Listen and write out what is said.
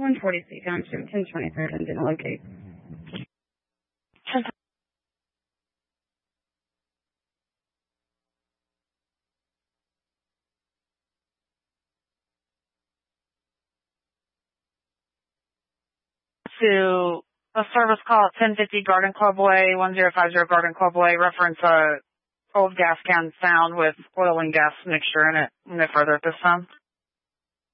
140 C Township, 1023rd, and didn't locate. To a service call at 1050 Garden Club Way, 1050 Garden Club Way, reference old gas can found with oil and gas mixture in it. No further at this time.